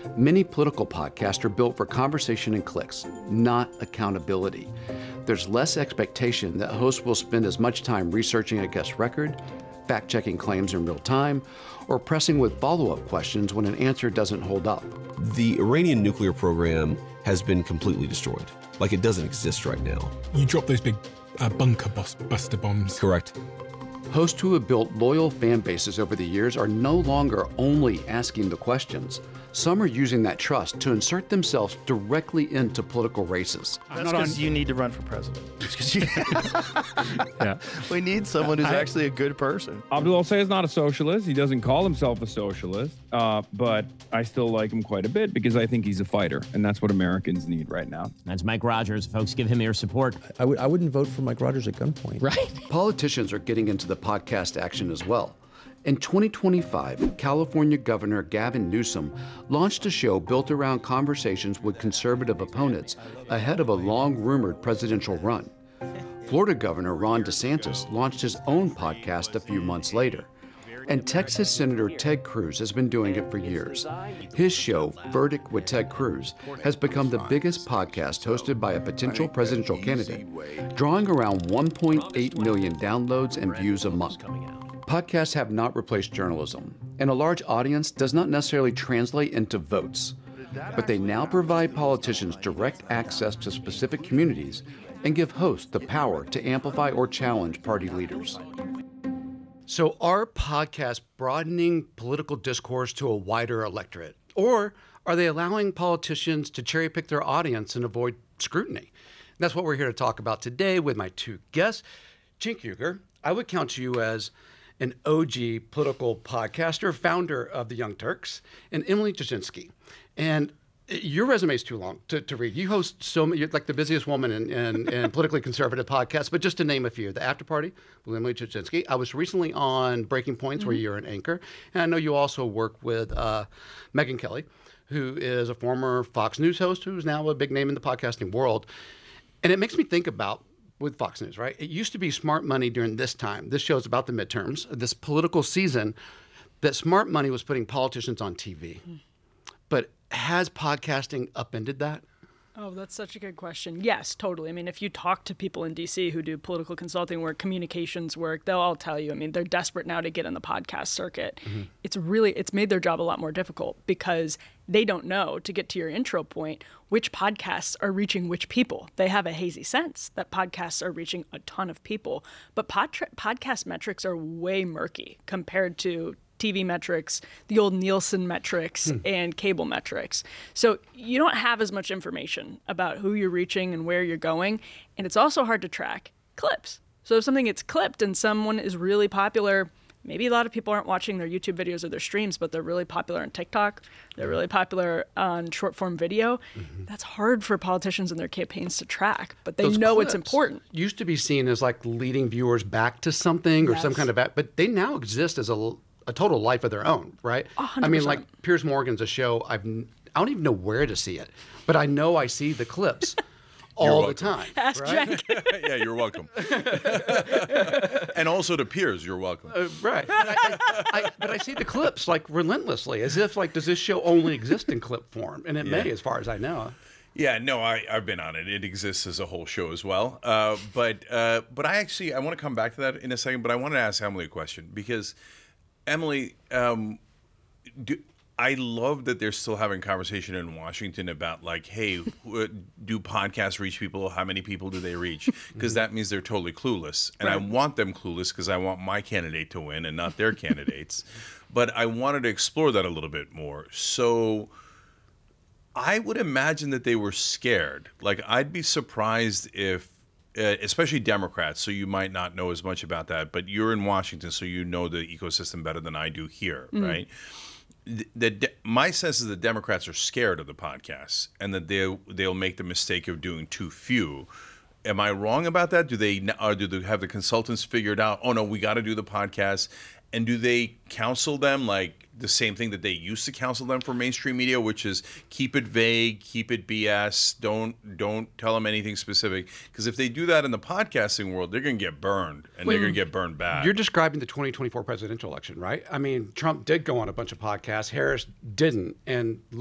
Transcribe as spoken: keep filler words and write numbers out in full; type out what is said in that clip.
Many political podcasts are built for conversation and clicks, not accountability. There's less expectation that hosts will spend as much time researching a guest record, fact-checking claims in real time, or pressing with follow-up questions when an answer doesn't hold up. The Iranian nuclear program has been completely destroyed. Like, it doesn't exist right now. You drop those big uh, bunker bus- buster bombs. Correct. Hosts who have built loyal fan bases over the years are no longer only asking the questions. Some are using that trust to insert themselves directly into political races. That's because you need to run for president. You yeah. We need someone who's I, actually a good person. Abdul Al-Say is not a socialist. He doesn't call himself a socialist, uh, but I still like him quite a bit because I think he's a fighter, and that's what Americans need right now. That's Mike Rogers. Folks, give him your support. I, w- I wouldn't vote for Mike Rogers at gunpoint. Right. Politicians are getting into the podcast action as well. In twenty twenty-five, California Governor Gavin Newsom launched a show built around conversations with conservative opponents ahead of a long-rumored presidential run. Florida Governor Ron DeSantis launched his own podcast a few months later. And Texas Senator Ted Cruz has been doing it for years. His show, Verdict with Ted Cruz, has become the biggest podcast hosted by a potential presidential candidate, drawing around one point eight million downloads and views a month. Podcasts have not replaced journalism, and a large audience does not necessarily translate into votes. But they now provide politicians direct access to specific communities and give hosts the power to amplify or challenge party leaders. So are podcasts broadening political discourse to a wider electorate? Or are they allowing politicians to cherry pick their audience and avoid scrutiny? That's what we're here to talk about today with my two guests. Cenk Uygur, I would count you as an O G political podcaster, founder of the Young Turks, and Emily Jasinski. And your resume is too long to, to read. You host so many, you're like the busiest woman in, in, in politically conservative podcasts, but just to name a few, The After Party with Emily Jasinski. I was recently on Breaking Points, mm-hmm. where you're an anchor. And I know you also work with uh, Megyn Kelly, who is a former Fox News host, who's now a big name in the podcasting world. And it makes me think about with Fox News, right? It used to be Smart Money during this time. This show's about the midterms, this political season, that Smart Money was putting politicians on T V. Mm. But has podcasting upended that? Oh, that's such a good question. Yes, totally. I mean, if you talk to people in D C who do political consulting work, communications work, they'll all tell you, I mean, they're desperate now to get in the podcast circuit. Mm-hmm. It's really, it's made their job a lot more difficult because they don't know, to get to your intro point, which podcasts are reaching which people. They have a hazy sense that podcasts are reaching a ton of people, but pod- podcast metrics are way murky compared to T V metrics, the old Nielsen metrics, hmm. and cable metrics. So you don't have as much information about who you're reaching and where you're going. And it's also hard to track clips. So if something gets clipped and someone is really popular, maybe a lot of people aren't watching their YouTube videos or their streams, but they're really popular on TikTok. They're really popular on short form video. Mm-hmm. That's hard for politicians and their campaigns to track, but they Those know clips it's important. Used to be seen as like leading viewers back to something or yes. some kind of, but they now exist as a a total life of their own, right? one hundred percent. I mean, like Piers Morgan's a show, I've, I don't even know where to see it, but I know I see the clips all the time. Ask right? Jack. Yeah, you're welcome. And also to Piers, you're welcome. Uh, right. But I, I, but I see the clips like relentlessly, as if like, does this show only exist in clip form? And it yeah. may, as far as I know. Yeah, no, I, I've been on it. It exists as a whole show as well. Uh, but uh, but I actually, I want to come back to that in a second, but I want to ask Emily a question because Emily, um, do, I love that they're still having conversation in Washington about like, hey, do podcasts reach people? How many people do they reach? Because that means they're totally clueless. And right. I want them clueless because I want my candidate to win and not their candidates. But I wanted to explore that a little bit more. So I would imagine that they were scared. Like, I'd be surprised if, Uh, especially Democrats, so you might not know as much about that, but you're in Washington, so you know the ecosystem better than I do here, mm-hmm. right? The, the de- my sense is that Democrats are scared of the podcasts and that they'll, they'll make the mistake of doing too few. Am I wrong about that? Do they, or do they have the consultants figured out, oh, no, we got to do the podcast? And do they counsel them like the same thing that they used to counsel them for mainstream media, which is keep it vague, keep it B S, don't don't tell them anything specific? Because if they do that in the podcasting world, they're going to get burned, and Wait, they're going to get burned bad. You're describing the twenty twenty-four presidential election, right? I mean, Trump did go on a bunch of podcasts. Harris didn't. And